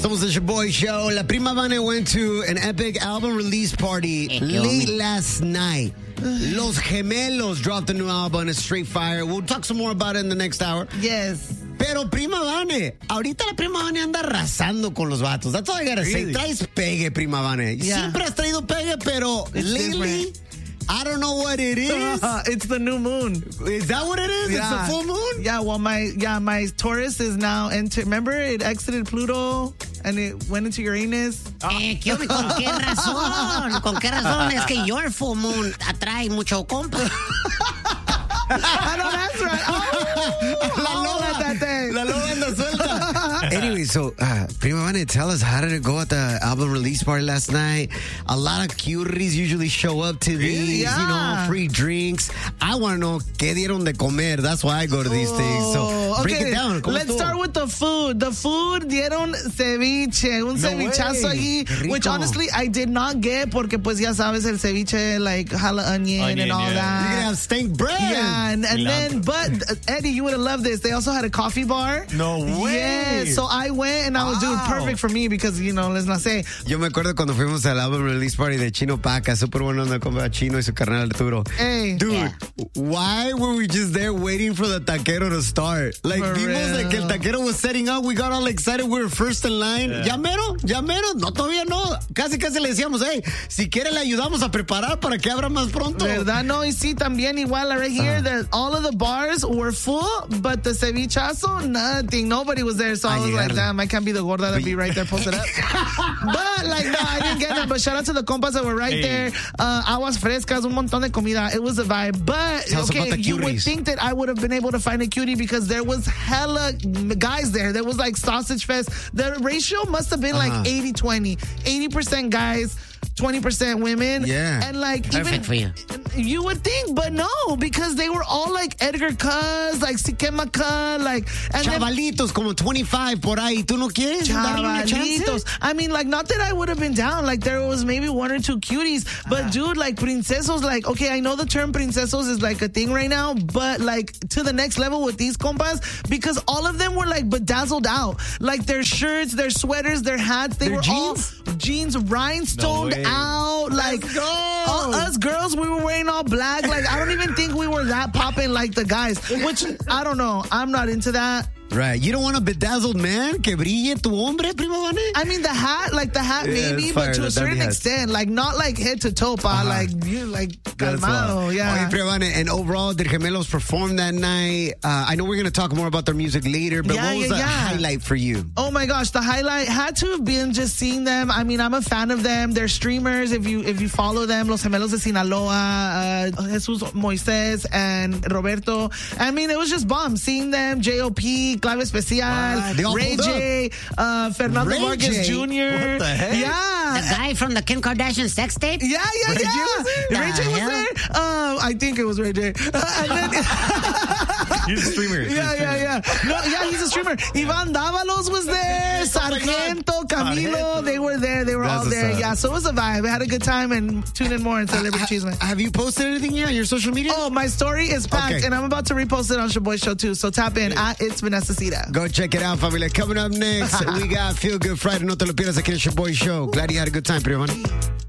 Somos the Shaboy Show. La Prima Vane went to an epic album release party late last night. Los Gemelos dropped a new album. It's straight fire. We'll talk some more about it in the next hour. Yes. Pero Prima Vane, ahorita la Prima Vane anda arrasando con los vatos. That's all I gotta say. Traes pegue, Prima Vane. Yeah. Siempre has traído pegue, pero lately, I don't know what it is. It's the new moon. Is that what it is? Yeah. It's the full moon? Yeah, well, my Taurus is now remember, it exited Pluto and it went into Uranus. ¿Con qué razón? ¿Con qué razón? Es que your full moon atrae mucho compa. I know that's right. La loba anda suelta. Anyway, so Prima Vane, tell us, how did it go at the album release party last night? A lot of cuties usually show up to these, free drinks. I want to know qué dieron de comer. That's why I go to these things. So break it down. Let's start with the food. The food dieron ceviche, un cevichazo allí, which honestly I did not get porque pues ya sabes el ceviche, like jala onion and all that. You're going to have stank bread. Yeah, and then, but Eddie, you would have loved this. They also had a coffee bar. No way. Yeah, so I went and I was doing perfect for me because, let's not say. Yo me acuerdo cuando fuimos al album release party de Chino Paca, súper bueno onda compa Chino y su carnal Arturo. Hey. Dude, why were we just there waiting for the taquero to start? Like, vimos like el taquero was setting up, we got all excited, we were first in line. Ya mero, no, todavía no. Casi le decíamos, hey, si quiere le ayudamos a preparar para que abra más pronto. ¿Verdad? No, y sí, también igual right here, that all of the bars were full, but the cevichazo, nothing. Nobody was there, so I was like, damn, I can't be the gorda that be right there posted up. But, no, I didn't get it. But shout out to the compas that were right there. Aguas frescas, un montón de comida. It was a vibe. But, you would think that I would have been able to find a cutie because there was hella guys there. There was like sausage fest. The ratio must have been like 80-20. 80% guys, 20% women. Yeah. And like, perfect for you. You would think, but no, because they were all like Edgar Cuz, like Siquema Cuz, like. And Chavalitos, como 25 por ahí. ¿Tú no quieres darle una chance? I mean, like, not that I would have been down. Like, there was maybe one or two cuties. But, dude, like, princesos, like, okay, I know the term princesos is like a thing right now, but like to the next level with these compas, because all of them were like bedazzled out. Like, their shirts, their sweaters, their hats, they were jeans? all jeans rhinestoned out. Like, us girls, we were wearing all black. Like, I don't even think we were that popping like the guys, which I don't know. I'm not into that. Right. You don't want a bedazzled man que brille tu hombre, Prima Vane? I mean, the hat maybe, but to a certain extent. Like, not like head to toe, like, you like, calmado, yeah. Okay, Prima Vane, and overall, did Gemelos perform that night? I know we're going to talk more about their music later, but what was the highlight for you? Oh my gosh, the highlight had to have been just seeing them. I mean, I'm a fan of them. They're streamers. If you follow them, Los Gemelos de Sinaloa, Jesus Moises and Roberto. I mean, it was just bomb. Seeing them, J.O.P., Clave Especial, Ray J, Fernando Ray Vargas J. Jr. What the heck? Yeah. The guy from the Kim Kardashian sex tape? Yeah. Ray J was there? I think it was Ray J. And then, he's a streamer. Yeah. No, he's a streamer. Ivan Davalos was there. Sargento, Camilo, they were there. They were all there. Yeah, so it was a vibe. I had a good time, and tune in more in Celebrity Cheeseman. Have you posted anything yet on your social media? Oh, my story is packed, and I'm about to repost it on Shaboy Show too. So tap in at It's Vanessa Cita. Go check it out, familia. Coming up next, we got Feel Good Friday. No te lo pierdas aquí en Shaboy Show. Glad you had a good time, Prima Vane.